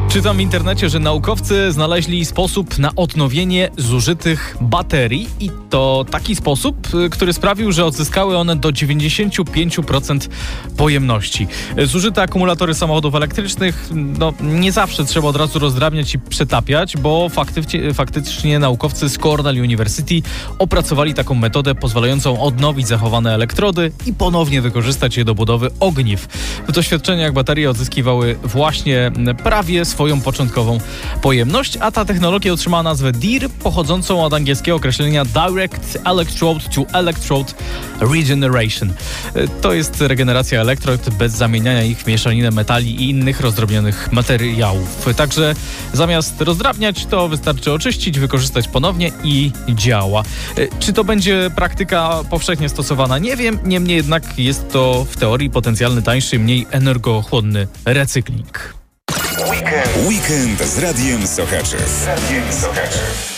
Czytam w internecie, że naukowcy znaleźli sposób na odnowienie zużytych baterii i to taki sposób, który sprawił, że odzyskały one do 95% pojemności. Zużyte akumulatory samochodów elektrycznych nie zawsze trzeba od razu rozdrabniać i przetapiać, bo faktycznie naukowcy z Cornell University opracowali taką metodę pozwalającą odnowić zachowane elektrody i ponownie wykorzystać je do budowy ogniw. W doświadczeniach baterie odzyskiwały właśnie prawie swoją początkową pojemność, a ta technologia otrzymała nazwę DER, pochodzącą od angielskiego określenia Direct Electrode to Electrode Regeneration. To jest regeneracja elektrod bez zamieniania ich w mieszaninę metali i innych rozdrobnionych materiałów. Także zamiast rozdrabniać, to wystarczy oczyścić, wykorzystać ponownie i działa. Czy to będzie praktyka powszechnie stosowana? Nie wiem, niemniej jednak jest to w teorii potencjalny tańszy, mniej energochłonny recykling. Weekend z Radiem Sochaczy.